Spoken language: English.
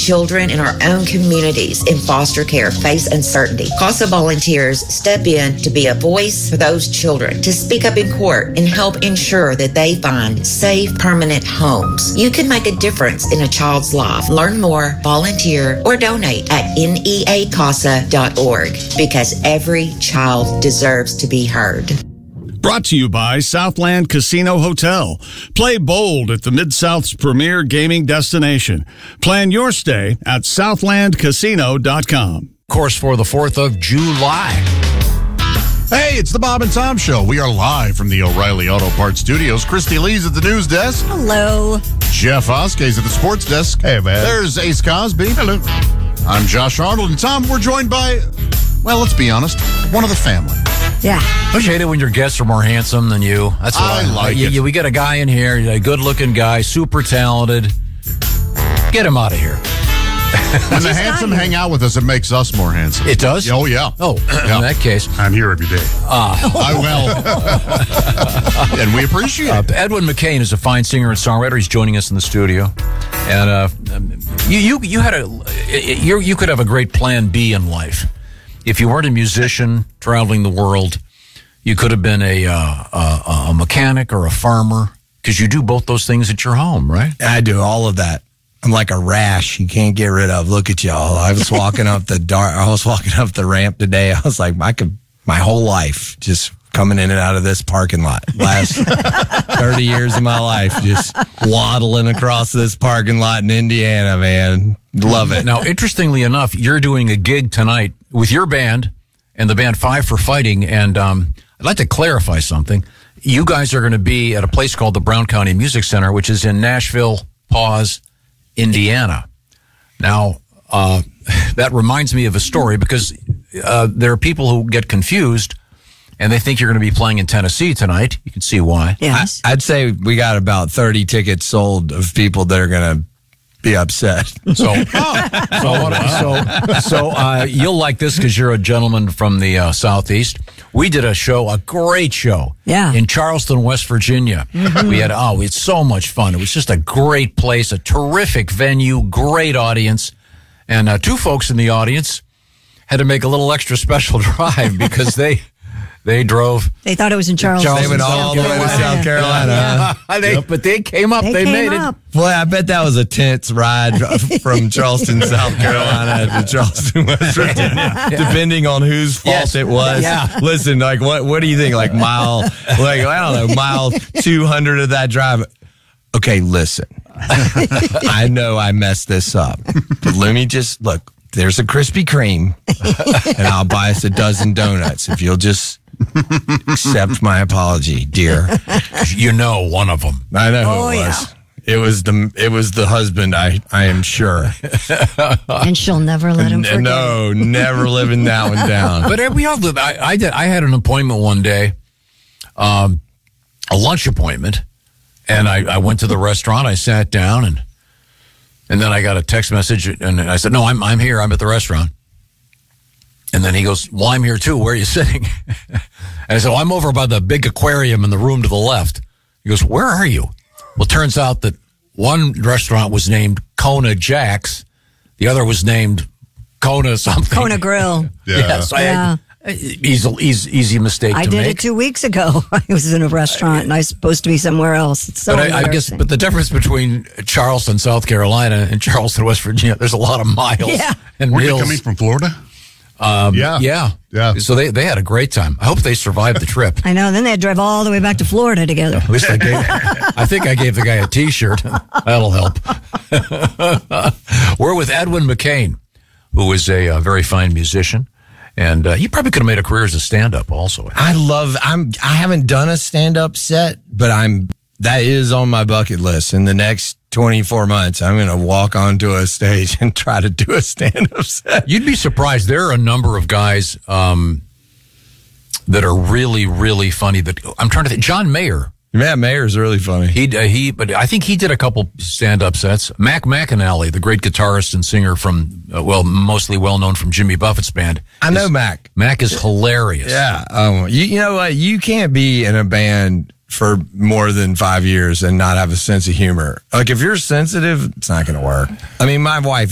children in our own communities in foster care face uncertainty. CASA volunteers step in to be a voice for those children, to speak up in court and help ensure that they find safe, permanent homes. You can make a difference in a child's life. Learn more, volunteer, or donate at neacasa.org, because every child deserves to be heard. Brought to you by Southland Casino Hotel. Play bold at the Mid-South's premier gaming destination. Plan your stay at southlandcasino.com. Course for the 4th of July. Hey, it's the Bob and Tom Show. We are live from the O'Reilly Auto Parts Studios. Christy Lee's at the news desk. Hello. Jeff Oskay's at the sports desk. Hey, man. There's Ace Cosby. Hello. I'm Josh Arnold. And Tom, we're joined by, well, let's be honest, one of the family. Yeah. Don't you hate it when your guests are more handsome than you? That's what I like it. We got a guy in here, a good-looking guy, super talented. Get him out of here. When the handsome hang out with us, it makes us more handsome. It does? Oh, yeah. Oh, Yeah. in that case. I'm here every day. I will. And we appreciate it. Edwin McCain is a fine singer and songwriter. He's joining us in the studio. And you could have a great plan B in life. If you weren't a musician traveling the world, you could have been a mechanic or a farmer, because you do both those things at your home, right? I do all of that. I'm like a rash you can't get rid of. Look at y'all. I was walking up the ramp today. I was like, my whole life just coming in and out of this parking lot. Last 30 years of my life, just waddling across this parking lot in Indiana, man. Love it. Now, interestingly enough, you're doing a gig tonight with your band and the band Five for Fighting. And I'd like to clarify something. You guys are going to be at a place called the Brown County Music Center, which is in Nashville, Indiana. Now, that reminds me of a story, because there are people who get confused and they think you're going to be playing in Tennessee tonight. You can see why. Yes. I'd say we got about 30 tickets sold of people that are going to be upset. So you'll like this because you're a gentleman from the Southeast. We did a great show, in Charleston, West Virginia. Mm-hmm. We had so much fun. It was just a great place, a terrific venue, great audience, and two folks in the audience had to make a little extra special drive because they drove. They thought it was in Charleston. They went all the way to South Carolina. But they came up. They made it. Boy, I bet that was a tense ride from Charleston, South Carolina to Charleston, West Virginia, depending on whose fault it was. Yeah. Listen, like, what do you think? Like mile 200 of that drive. Okay, listen. I know I messed this up, but let me just look. There's a Krispy Kreme, and I'll buy us a dozen donuts if you'll just accept my apology, dear. You know one of them. I know who it was. Yeah. It was the husband, I am sure. And she'll never let him forget. No, never living that one down. But we all live. I had an appointment one day, a lunch appointment, and I went to the restaurant. I sat down, and then I got a text message, and I said, "No, I'm here. I'm at the restaurant." And then he goes, "Well, I'm here too. Where are you sitting?" And I said, "Well, I'm over by the big aquarium in the room to the left." He goes, "Where are you?" Well, it turns out that one restaurant was named Kona Jack's. The other was named Kona something. Kona Grill. Yes. Easy mistake to make. I did it 2 weeks ago. I was in a restaurant and I was supposed to be somewhere else. It's so embarrassing. But the difference between Charleston, South Carolina and Charleston, West Virginia, there's a lot of miles. Yeah. And Were you meals. coming from Florida? Yeah. So they had a great time. I hope they survived the trip. I know. Then they had to drive all the way back to Florida together. At least I think I gave the guy a T-shirt. That'll help. We're with Edwin McCain, who is a very fine musician. And you probably could have made a career as a stand-up also. I haven't done a stand-up set, but that is on my bucket list. In the next 24 months, I'm going to walk onto a stage and try to do a stand-up set. You'd be surprised. There are a number of guys that are really, really funny. I'm trying to think. John Mayer. Matt Mayer's really funny. But I think he did a couple stand-up sets. Mac McAnally, the great guitarist and singer from, mostly well-known from Jimmy Buffett's band. I know Mac. Mac is hilarious. Yeah. You know what? You can't be in a band for more than 5 years and not have a sense of humor. Like, if you're sensitive, it's not going to work. I mean, my wife